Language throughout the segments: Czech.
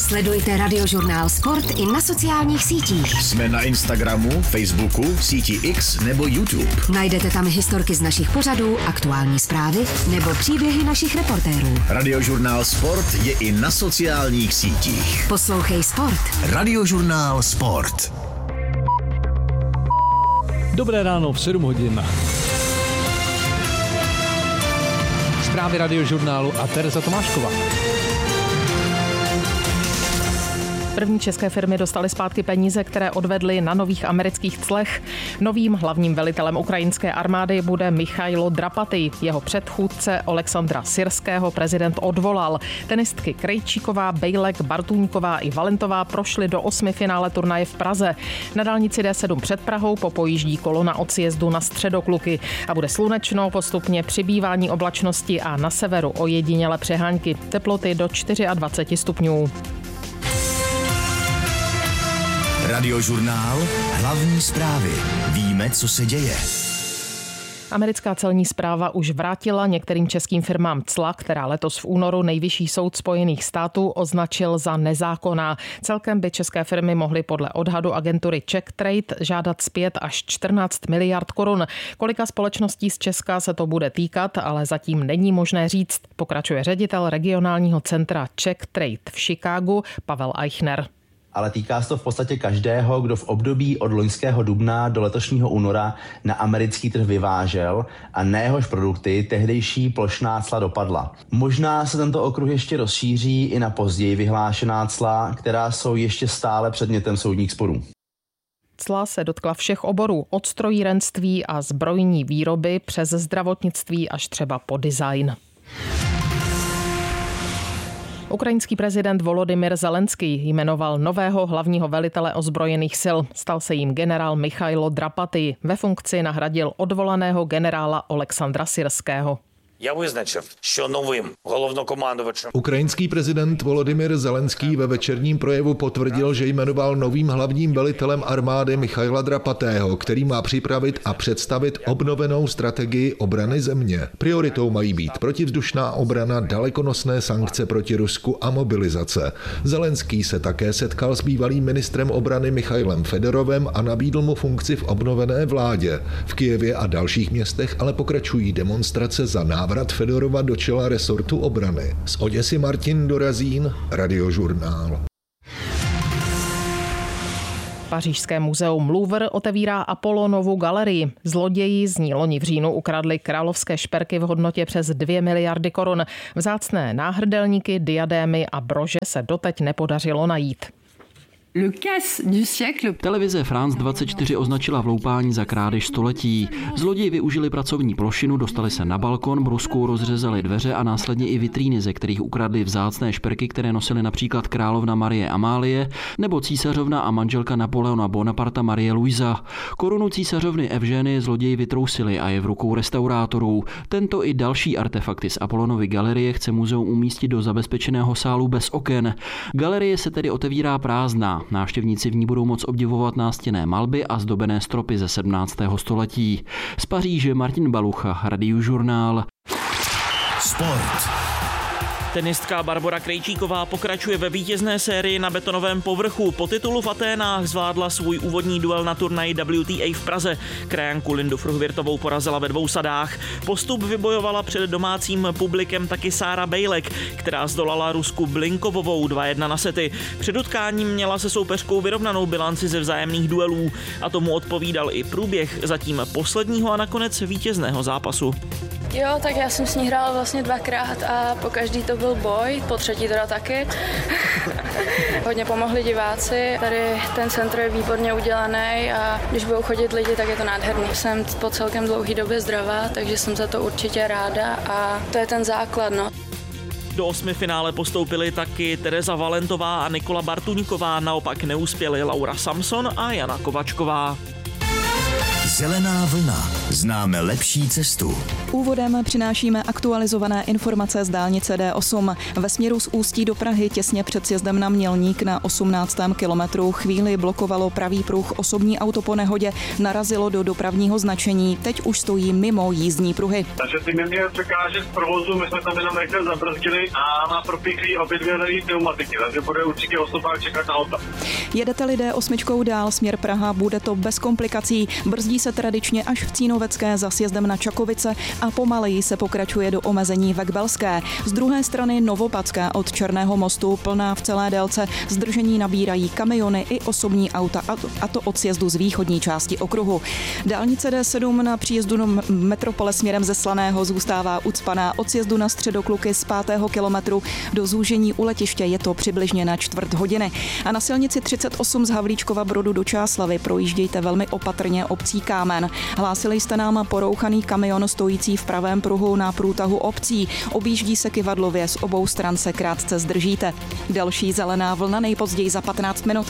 Sledujte Radiožurnál Sport i na sociálních sítích. Jsme na Instagramu, Facebooku, síti X nebo YouTube. Najdete tam historky z našich pořadů, aktuální zprávy nebo příběhy našich reportérů. Radiožurnál Sport je i na sociálních sítích. Poslouchej Sport. Radiožurnál Sport. Dobré ráno v 7 hodin. Zprávy Radiožurnálu a Tereza Tomášková. První české firmy dostaly zpátky peníze, které odvedly na nových amerických clech. Novým hlavním velitelem ukrajinské armády bude Michailo Drapatý. Jeho předchůdce Oleksandra Syrského prezident odvolal. Tenistky Krejčíková, Bejlek, Bartuňková i Valentová prošly do 8. finále turnaje v Praze. Na dálnici D7 před Prahou popojíždí kolona od sjezdu na Středokluky a bude slunečno, postupně přibývání oblačnosti a na severu ojedinělé přehánky. Teploty do 24 stupňů. Radiožurnál, hlavní zprávy. Víme, co se děje. Americká celní správa už vrátila některým českým firmám cla, která letos v únoru Nejvyšší soud Spojených států označil za nezákonná. Celkem by české firmy mohly podle odhadu agentury CzechTrade žádat zpět až 14 miliard korun. Kolika společností z Česka se to bude týkat, ale zatím není možné říct, pokračuje ředitel regionálního centra CzechTrade v Chicagu Pavel Eichner. Ale týká se to v podstatě každého, kdo v období od loňského dubna do letošního února na americký trh vyvážel a na jehož produkty tehdejší plošná cla dopadla. Možná se tento okruh ještě rozšíří i na později vyhlášená cla, která jsou ještě stále předmětem soudních sporů. Cla se dotkla všech oborů, od strojírenství a zbrojní výroby přes zdravotnictví až třeba po design. Ukrajinský prezident Volodymyr Zelenský jmenoval nového hlavního velitele ozbrojených sil. Stal se jím generál Michailo Drapatý. Ve funkci nahradil odvolaného generála Oleksandra Syrského. Ukrajinský prezident Volodymyr Zelenský ve večerním projevu potvrdil, že jmenoval novým hlavním velitelem armády Michaila Drapatého, který má připravit a představit obnovenou strategii obrany země. Prioritou mají být protivzdušná obrana, dalekonosné sankce proti Rusku a mobilizace. Zelenský se také setkal s bývalým ministrem obrany Michailem Fedorovem a nabídl mu funkci v obnovené vládě. V Kyjevě a dalších městech ale pokračují demonstrace za návrat Fedorova do čela resortu obrany. Z Oděsy Martin Dorazín, Radiožurnál. Pařížské muzeum Louvre otevírá Apollonovu galerii. Zloději z ní loni v říjnu ukradli královské šperky v hodnotě přes 2 miliardy korun. Vzácné náhrdelníky, diadémy a brože se doteď nepodařilo najít. Televize France 24 označila vloupání za krádež století. Zloději využili pracovní plošinu, dostali se na balkon, bruskou rozřezali dveře a následně i vitríny, ze kterých ukradli vzácné šperky, které nosily například královna Marie Amálie nebo císařovna a manželka Napoleona Bonaparta Marie Luisa. Korunu císařovny Evženy zloději vytrousili a je v rukou restaurátorů. Tento i další artefakty z Apollonovy galerie chce muzeum umístit do zabezpečeného sálu bez oken. Galerie se tedy otevírá prázdná. Návštěvníci v ní budou moct obdivovat nástěnné malby a zdobené stropy ze 17. století. Z Paříže Martin Balucha, Radiožurnál. Sport. Tenistka Barbora Krejčíková pokračuje ve vítězné sérii na betonovém povrchu. Po titulu v Aténách zvládla svůj úvodní duel na turnaji WTA v Praze. Krajanku Lindu Fruhvirtovou porazila ve 2 sadách. Postup vybojovala před domácím publikem taky Sára Bejlek, která zdolala Rusku Blinkovovou 2-1 na sety. Před utkáním měla se soupeřkou vyrovnanou bilanci ze vzájemných duelů a tomu odpovídal i průběh zatím posledního a nakonec vítězného zápasu. Jo, tak já jsem s ní hrála vlastně 2krát a po každý to byl boj, po třetí teda taky. Hodně pomohli diváci, tady ten centr je výborně udělaný a když budou chodit lidi, tak je to nádherný. Jsem po celkem dlouhý době zdravá, takže jsem za to určitě ráda a to je ten základ, no. Do 8. finále postoupili taky Tereza Valentová a Nikola Bartuňková, naopak neuspěli Laura Samson a Jana Kovačková. Zelená vlna. Známe lepší cestu. Úvodem přinášíme aktualizované informace z dálnice D8. Ve směru z Ústí do Prahy těsně před sjezdem na Mělník na 18. kilometru chvíli blokovalo pravý pruh. Osobní auto po nehodě narazilo do dopravního značení. Teď už stojí mimo jízdní pruhy. Takže ty mě překážet v provozu, my jsme tam jenom rychle zabrzdili a na propichlí obě dvě pneumatiky, takže bude určitě osobák čekat na auta. Jedete lidé 8 dál směr Praha, bude to bez komplikací. Brzdí se tradičně až v Cínovecké za sjezdem na Čakovice a pomaleji se pokračuje do omezení ve Kbelské. Z druhé strany Novopadská od Černého mostu plná v celé délce. Zdržení nabírají kamiony i osobní auta, a to od sjezdu z východní části okruhu. Dálnice D7 na příjezdu do metropole směrem ze Slaného zůstává ucpaná. Od sjezdu na Středokluky z 5. kilometru do zúžení u letiště je to přibližně na čtvrt hodiny. A na silnici 38 z Havlíčkova Brodu do Čáslavy projíždějte velmi opatrně obcí Kámen. Hlásili jste nám porouchaný kamion stojící v pravém pruhu na průtahu obcí. Objíždí se kyvadlově, z obou stran se krátce zdržíte. Další zelená vlna nejpozději za 15 minut.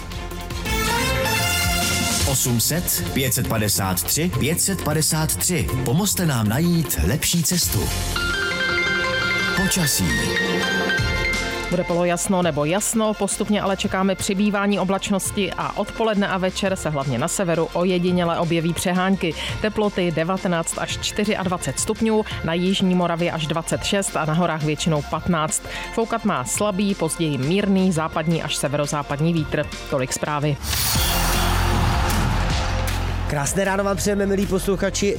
800 553 553. Pomozte nám najít lepší cestu. Počasí. Bude polojasno nebo jasno, postupně ale čekáme přibývání oblačnosti a odpoledne a večer se hlavně na severu ojediněle objeví přehánky. Teploty 19 až 24 stupňů, na jižní Moravě až 26 a na horách většinou 15. Foukat má slabý, později mírný západní až severozápadní vítr. Tolik zprávy. Krásné ráno vám přejeme, milí posluchači.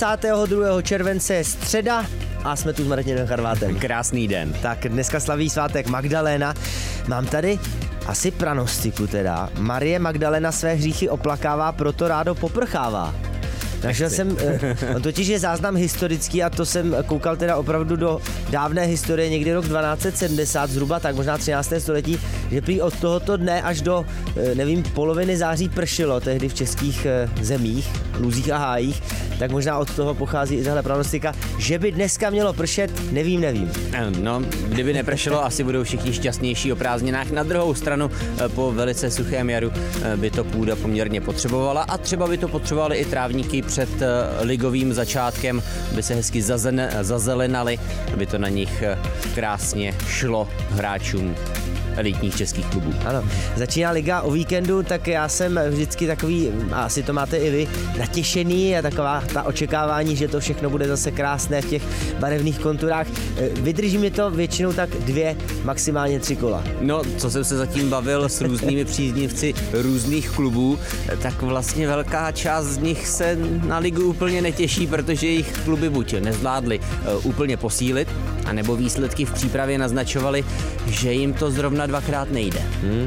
22. července je středa a jsme tu s Martinem Charvátem. Krásný den. Tak dneska slaví svátek Magdaléna. Mám tady asi pranostiku teda. Marie Magdalena své hříchy oplakává, proto rádo poprchává. Našel jsem, totiž je záznam historický a to jsem koukal teda opravdu do dávné historie, někdy rok 1270, zhruba tak možná 13. století, že prý od tohoto dne až do, nevím, poloviny září pršilo tehdy v českých zemích, lůzích a hájích, tak možná od toho pochází i tahle pranostika. Že by dneska mělo pršet, nevím. No, kdyby nepršelo, asi budou všichni šťastnější o prázdninách. Na druhou stranu, po velice suchém jaru by to půda poměrně potřebovala a třeba by to potřebovaly i trávníky před ligovým začátkem, by se hezky zazelenaly, aby to na nich krásně šlo hráčům elitních českých klubů. Ano, začíná liga o víkendu, tak já jsem vždycky takový, a asi to máte i vy, natěšený a taková ta očekávání, že to všechno bude zase krásné v těch barevných konturách. Vydrží mi to většinou tak 2, maximálně 3 kola. No, co jsem se zatím bavil s různými příznivci různých klubů, tak vlastně velká část z nich se na ligu úplně netěší, protože jejich kluby buď nezvládli úplně posílit, anebo výsledky v přípravě naznačovaly, že jim to zrovna 2krát nejde.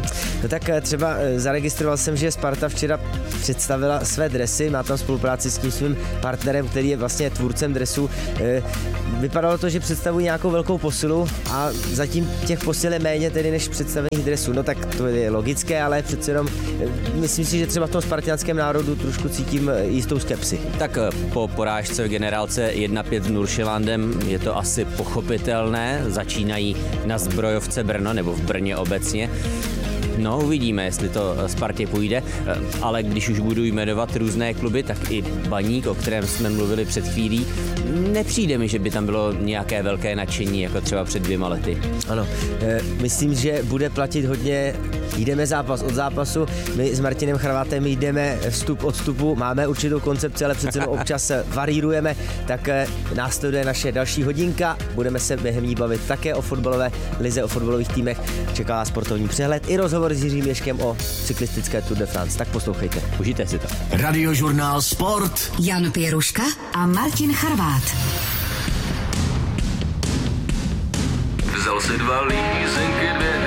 No tak třeba zaregistroval jsem, že Sparta včera představila své dresy, má tam spolupráci s tím svým partnerem, který je vlastně tvůrcem dresů. Vypadalo to, že představují nějakou velkou posilu a zatím těch posil je méně tedy než představených dresů. No tak to je logické, ale přece jenom myslím si, že třeba v tom spartianském národu trošku cítím jistou skepsi. Tak po porážce v generálce 1-5 s Nuršelandem je to asi pochopitelné. Začínají na Zbrojovce Brno nebo v Brně obecně. No, uvidíme, jestli to Spartě půjde, ale když už budu jmenovat různé kluby, tak i Baník, o kterém jsme mluvili před chvílí, nepřijde mi, že by tam bylo nějaké velké nadšení, jako třeba před 2 lety. Ano, myslím, že bude platit hodně, jdeme zápas od zápasu, my s Martinem Charvátem jdeme vstup od vstupu, máme určitou koncepci, ale přece občas varírujeme, tak následuje naše další hodinka, budeme se během ní bavit také o fotbalové lize, o fotbalových týmech, čeká sportovní přehled i rozhovor s Jiřím Ježkem o cyklistické Tour de France, tak poslouchejte, užijte si to. Radiožurnál Sport. Jan Pěruška a Martin Charvát. Vzal si 2 lízenky, 2